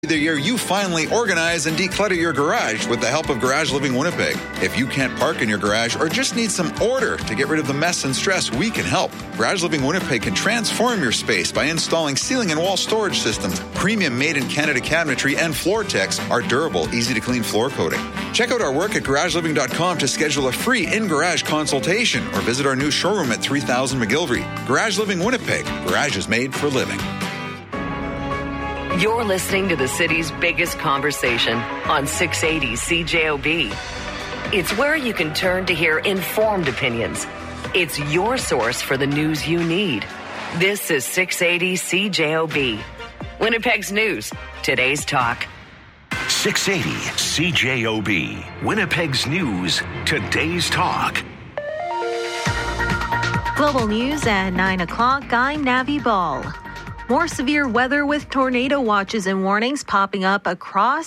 The year you finally organize and declutter your garage with the help of Garage Living Winnipeg. If you can't park in your garage or just need some order to get rid of the mess and stress, we can help. Garage Living Winnipeg can transform your space by installing ceiling and wall storage systems, premium made-in-Canada cabinetry, and Floor-Tex, our durable, easy-to-clean floor coating. Check out our work at garageliving.com to schedule a free in-garage consultation or visit our new showroom at 3000 McGillivray. Garage Living Winnipeg. Garage is made for living. You're listening to the city's biggest conversation on 680 CJOB. It's where you can turn to hear informed opinions. It's your source for the news you need. This is 680 CJOB. Winnipeg's news, today's talk. 680 CJOB. Winnipeg's news, today's talk. Global news at 9 o'clock. I'm Navi Ball. More severe weather with tornado watches and warnings popping up across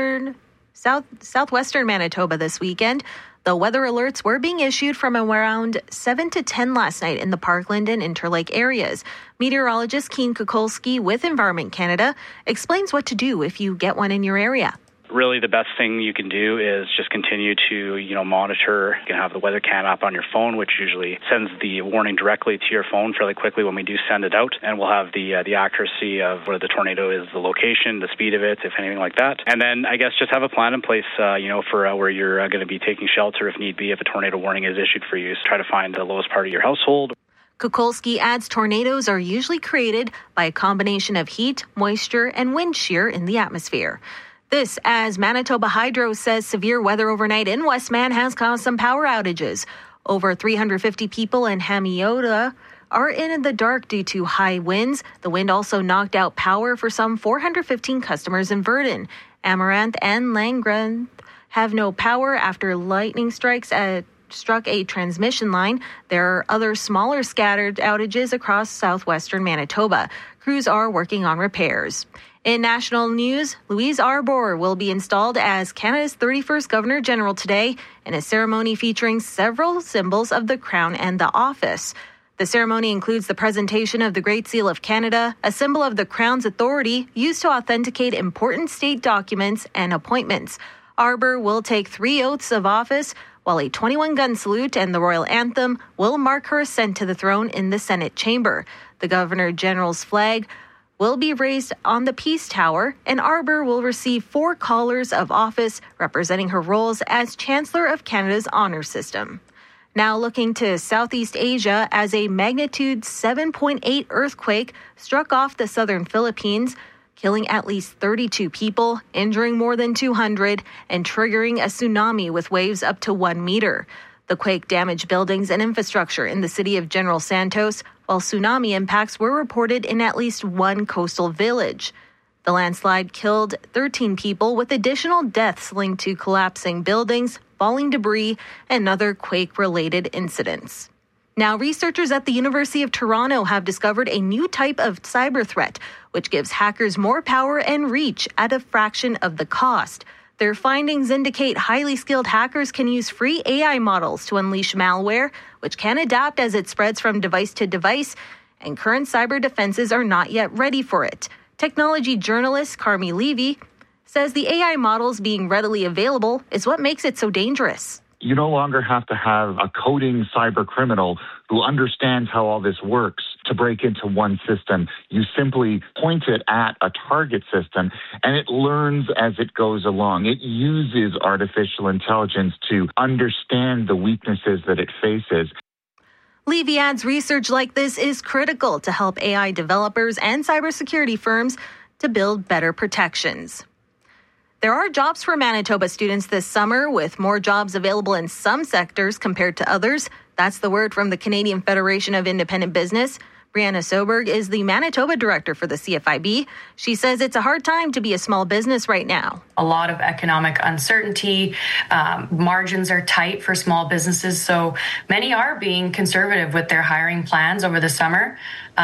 southwestern Manitoba this weekend. The weather alerts were being issued from around 7 to 10 last night in the Parkland and Interlake areas. Meteorologist Keen Kukulski with Environment Canada explains what to do if you get one in your area. Really, the best thing you can do is just continue to, monitor. You can have the weather cam app on your phone, which usually sends the warning directly to your phone fairly quickly when we do send it out. And we'll have the accuracy of where the tornado is, the location, the speed of it, if anything like that. And then I guess just have a plan in place, for where you're going to be taking shelter if need be, if a tornado warning is issued for you. So try to find the lowest part of your household. Kukulski adds tornadoes are usually created by a combination of heat, moisture, and wind shear in the atmosphere. This as Manitoba Hydro says severe weather overnight in Westman has caused some power outages. Over 350 people in Hamiota are in the dark due to high winds. The wind also knocked out power for some 415 customers in Verdun. Amaranth and Langren have no power after lightning strikes struck a transmission line. There are other smaller scattered outages across southwestern Manitoba. Crews are working on repairs. In national news, Louise Arbour will be installed as Canada's 31st Governor-General today in a ceremony featuring several symbols of the Crown and the office. The ceremony includes the presentation of the Great Seal of Canada, a symbol of the Crown's authority used to authenticate important state documents and appointments. Arbour will take 3 oaths of office, while a 21-gun salute and the royal anthem will mark her ascent to the throne in the Senate chamber. The Governor-General's flag will be raised on the Peace Tower, and Arbour will receive 4 collars of office representing her roles as Chancellor of Canada's honor system. Now looking to Southeast Asia as a magnitude 7.8 earthquake struck off the southern Philippines, killing at least 32 people, injuring more than 200, and triggering a tsunami with waves up to 1 meter. The quake damaged buildings and infrastructure in the city of General Santos, while tsunami impacts were reported in at least one coastal village. The landslide killed 13 people, with additional deaths linked to collapsing buildings, falling debris, and other quake-related incidents. Now, researchers at the University of Toronto have discovered a new type of cyber threat, which gives hackers more power and reach at a fraction of the cost. Their findings indicate highly skilled hackers can use free AI models to unleash malware, which can adapt as it spreads from device to device, and current cyber defenses are not yet ready for it. Technology journalist Carmi Levy says the AI models being readily available is what makes it so dangerous. You no longer have to have a coding cyber criminal who understands how all this works to break into one system. You simply point it at a target system, and it learns as it goes along. It uses artificial intelligence to understand the weaknesses that it faces. Levy adds research like this is critical to help AI developers and cybersecurity firms to build better protections. There are jobs for Manitoba students this summer, with more jobs available in some sectors compared to others. That's the word from the Canadian Federation of Independent Business. Brianna Soberg is the Manitoba director for the CFIB. She says it's a hard time to be a small business right now. A lot of economic uncertainty. Margins are tight for small businesses, so many are being conservative with their hiring plans over the summer.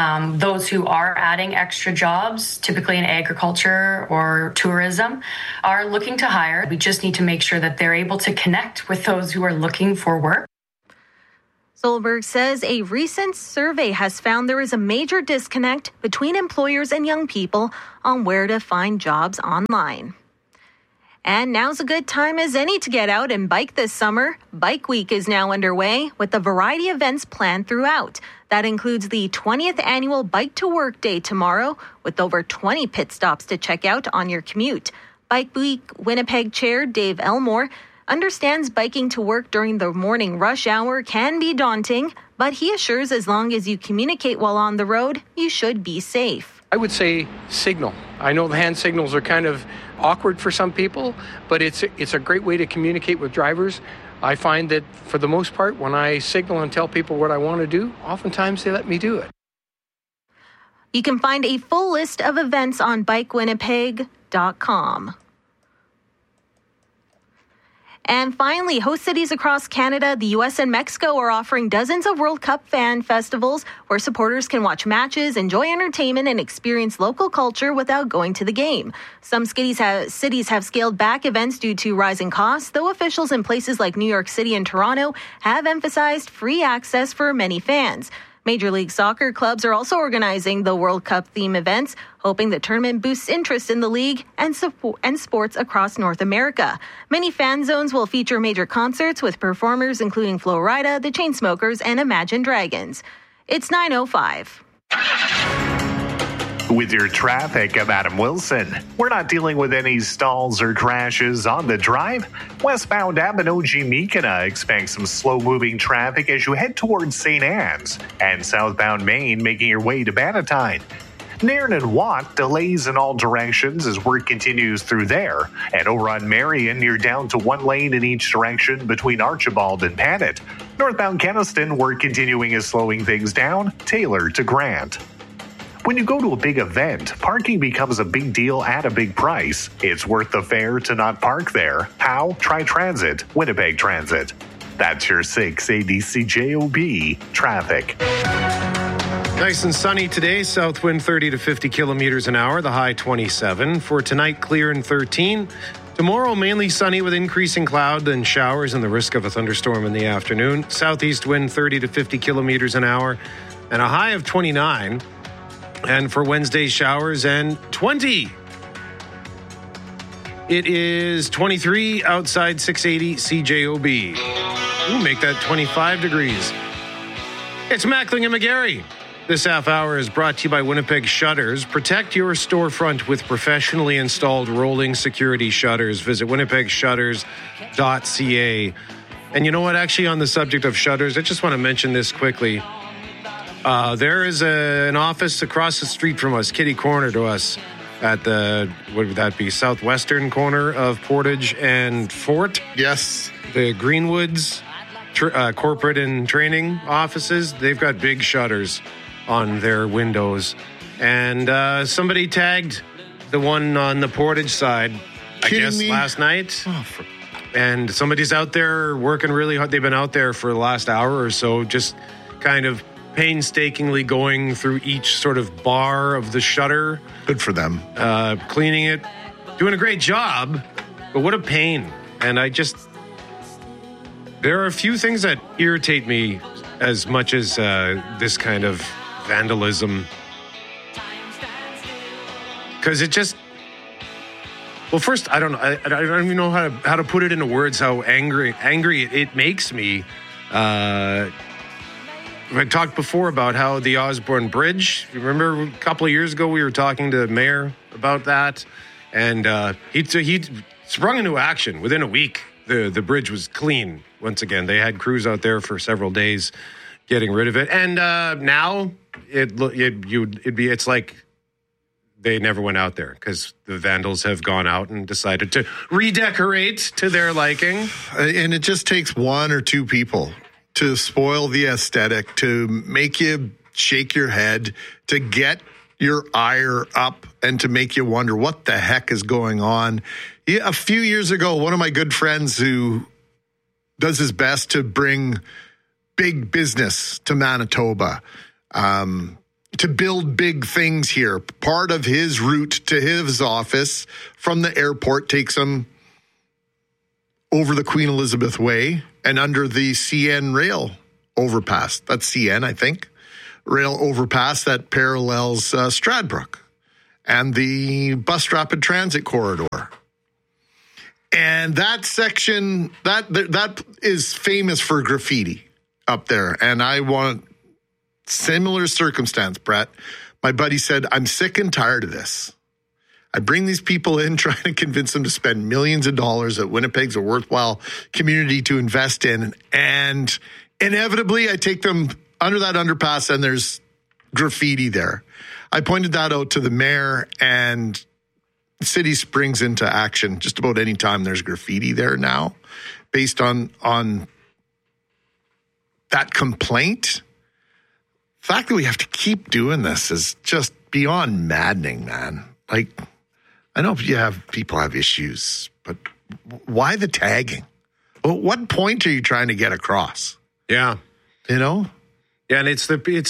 Those who are adding extra jobs, typically in agriculture or tourism, are looking to hire. We just need to make sure that they're able to connect with those who are looking for work. Solberg says a recent survey has found there is a major disconnect between employers and young people on where to find jobs online. And now's a good time as any to get out and bike this summer. Bike Week is now underway with a variety of events planned throughout. That includes the 20th annual Bike to Work Day tomorrow with over 20 pit stops to check out on your commute. Bike Week Winnipeg Chair Dave Elmore understands biking to work during the morning rush hour can be daunting, but he assures as long as you communicate while on the road, you should be safe. I would say signal. I know the hand signals are kind of awkward for some people, but it's a great way to communicate with drivers. I find that for the most part, when I signal and tell people what I want to do, oftentimes they let me do it. You can find a full list of events on bikewinnipeg.com. And finally, host cities across Canada, the U.S. and Mexico are offering dozens of World Cup fan festivals where supporters can watch matches, enjoy entertainment, and experience local culture without going to the game. Some cities have scaled back events due to rising costs, though officials in places like New York City and Toronto have emphasized free access for many fans. Major League Soccer clubs are also organizing the World Cup theme events, hoping the tournament boosts interest in the league and sports across North America. Many fan zones will feature major concerts with performers including Flo Rida, the Chainsmokers, and Imagine Dragons. It's 9:05. With your traffic, I'm Adam Wilson. We're not dealing with any stalls or crashes on the drive. Westbound Abinogi-Meekina expect some slow-moving traffic as you head towards St. Anne's, and southbound Maine making your way to Bannatyne. Nairn and Watt, delays in all directions as work continues through there. And over on Marion, you're down to one lane in each direction between Archibald and Panet. Northbound Kenaston, work continuing as slowing things down, Taylor to Grant. When you go to a big event, parking becomes a big deal at a big price. It's worth the fare to not park there. How? Try Transit, Winnipeg Transit. That's your 680 CJOB traffic. Nice and sunny today. South wind 30 to 50 kilometers an hour. The high 27. For tonight, clear and 13. Tomorrow, mainly sunny with increasing cloud and showers and the risk of a thunderstorm in the afternoon. Southeast wind 30 to 50 kilometers an hour and a high of 29. And for Wednesday, showers and 20. It is 23 outside 680 CJOB. Ooh, make that 25 degrees. It's Mackling and McGarry. This half hour is brought to you by Winnipeg Shutters. Protect your storefront with professionally installed rolling security shutters. Visit winnipegshutters.ca. And you know what? Actually, on the subject of shutters, I just want to mention this quickly. There is an office across the street from us, kitty corner to us, at the, what would that be, southwestern corner of Portage and Fort? Yes. The Greenwoods corporate and training offices, they've got big shutters on their windows. And somebody tagged the one on the Portage side, I guess, last night. And somebody's out there working really hard. They've been out there for the last hour or so, just kind of painstakingly going through each sort of bar of the shutter. Good for them. Cleaning it. Doing a great job, but what a pain. And there are a few things that irritate me as much as this kind of vandalism. Because it just... Well, first, I don't even know how to put it into words how angry it makes me. I talked before about how the Osborne Bridge, you remember a couple of years ago we were talking to the mayor about that, and he sprung into action. Within a week, the bridge was clean once again. They had crews out there for several days getting rid of it, and now it's like they never went out there because the vandals have gone out and decided to redecorate to their liking. And it just takes one or two people to spoil the aesthetic, to make you shake your head, to get your ire up, and to make you wonder what the heck is going on. A few years ago, one of my good friends who does his best to bring big business to Manitoba, to build big things here. Part of his route to his office from the airport takes him over the Queen Elizabeth Way and under the CN rail overpass. That's CN, I think. Rail overpass that parallels Stradbrook and the bus rapid transit corridor. And that section, that is famous for graffiti up there. And I want similar circumstance, Brett. My buddy said, I'm sick and tired of this. I bring these people in trying to convince them to spend millions of dollars that Winnipeg's a worthwhile community to invest in. And inevitably, I take them under that underpass and there's graffiti there. I pointed that out to the mayor, and the city springs into action just about any time there's graffiti there now, based on that complaint. The fact that we have to keep doing this is just beyond maddening, man. Like, I know people have issues, but why the tagging? Well, what point are you trying to get across? Yeah. You know? Yeah, and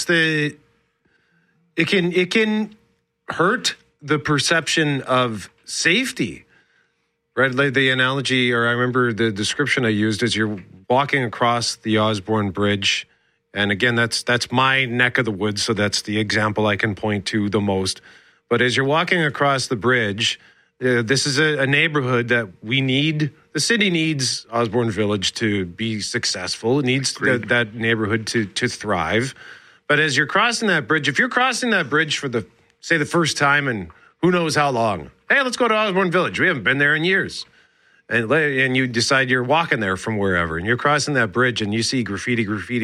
it can hurt the perception of safety, right? Like the analogy, or I remember the description I used, is you're walking across the Osborne Bridge. And again, that's my neck of the woods, so that's the example I can point to the most. But as you're walking across the bridge, this is a neighborhood that we need. The city needs Osborne Village to be successful. It needs that neighborhood to thrive. But as you're crossing that bridge, if you're crossing that bridge for the first time in who knows how long, hey, let's go to Osborne Village. We haven't been there in years. And you decide you're walking there from wherever, and you're crossing that bridge and you see graffiti,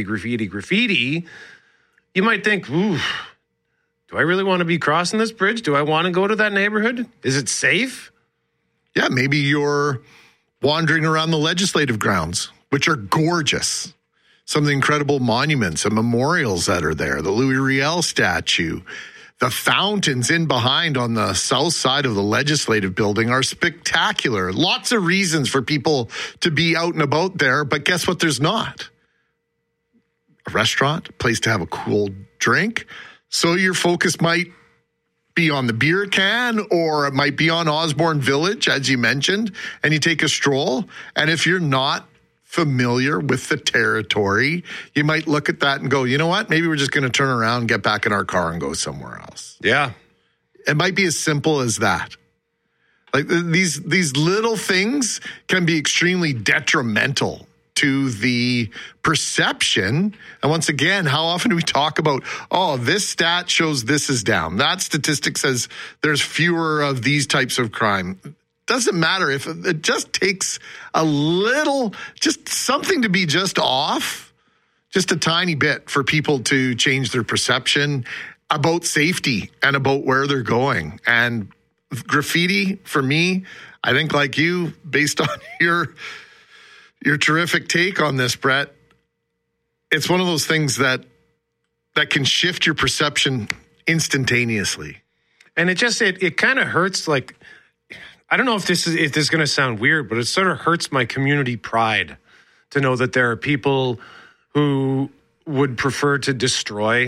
you might think, ooh, do I really want to be crossing this bridge? Do I want to go to that neighborhood? Is it safe? Yeah, maybe you're wandering around the legislative grounds, which are gorgeous. Some of the incredible monuments and memorials that are there, the Louis Riel statue, the fountains in behind on the south side of the legislative building are spectacular. Lots of reasons for people to be out and about there, but guess what? There's not a restaurant, a place to have a cool drink. So your focus might be on the beer can, or it might be on Osborne Village, as you mentioned, and you take a stroll. And if you're not familiar with the territory, you might look at that and go, you know what? Maybe we're just going to turn around, get back in our car and go somewhere else. Yeah. It might be as simple as that. Like these little things can be extremely detrimental to the perception. And once again, how often do we talk about, oh, this stat shows this is down. That statistic says there's fewer of these types of crime. Doesn't matter if it just takes a little, just something to be just off, just a tiny bit for people to change their perception about safety and about where they're going. And graffiti, for me, I think like you, based on your terrific take on this, Brett, it's one of those things that can shift your perception instantaneously. And it kind of hurts. Like, I don't know if this is going to sound weird, but it sort of hurts my community pride to know that there are people who would prefer to destroy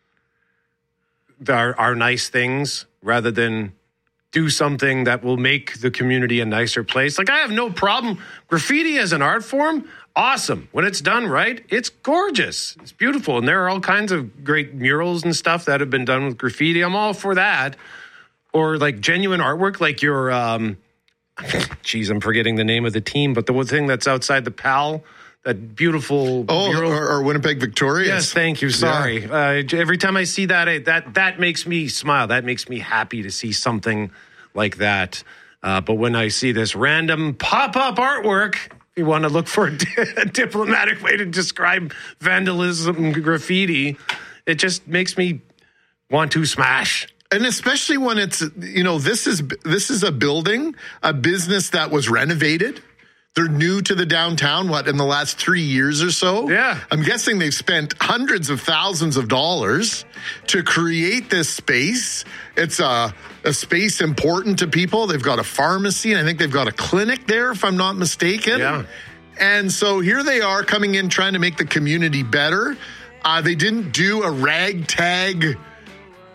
our nice things rather than do something that will make the community a nicer place. Like, I have no problem. Graffiti as an art form, awesome. When it's done right, it's gorgeous. It's beautiful. And there are all kinds of great murals and stuff that have been done with graffiti. I'm all for that. Or like genuine artwork, like your, I'm forgetting the name of the team, but the one thing that's outside the PAL, that beautiful mural. Or Winnipeg Victorious. Yes, thank you. Sorry. Yeah. Every time I see that, that makes me smile. That makes me happy to see something like that. But when I see this random pop-up artwork, if you want to look for a diplomatic way to describe vandalism and graffiti, it just makes me want to smash. And especially when it's, this is a building, a business that was renovated. They're new to the downtown, in the last 3 years or so? Yeah. I'm guessing they've spent hundreds of thousands of dollars to create this space. It's a space important to people. They've got a pharmacy, and I think they've got a clinic there, if I'm not mistaken. Yeah. And so here they are coming in trying to make the community better. They didn't do a ragtag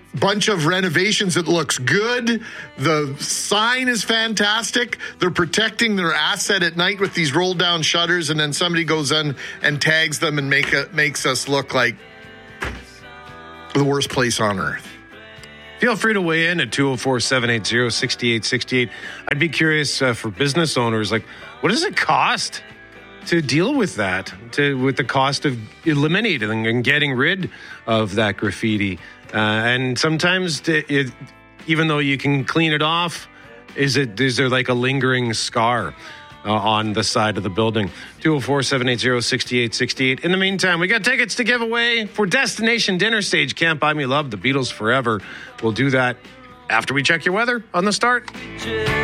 bunch of renovations. It looks good. The sign is fantastic. They're protecting their asset at night with these roll down shutters, and then somebody goes in and tags them and makes us look like the worst place on earth. Feel free to weigh in at 204-780-6868. I'd be curious for business owners, like, what does it cost to deal with that, with the cost of eliminating and getting rid of that graffiti? And sometimes, even though you can clean it off, is there like a lingering scar on the side of the building? 204-780-6868. In the meantime, we got tickets to give away for Destination Dinner Stage. Can't Buy Me Love, the Beatles Forever. We'll do that after we check your weather on The Start.